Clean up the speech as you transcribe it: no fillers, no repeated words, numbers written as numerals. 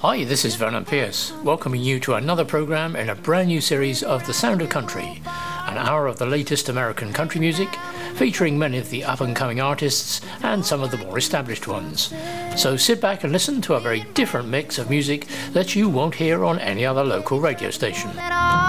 Hi, this is Vernon Pierce, welcoming you to another program in a brand new series of The Sound of Country, an hour of the latest American country music, featuring many of the up-and-coming artists and some of the more established ones. So sit back and listen to a very different mix of music that you won't hear on any other local radio station.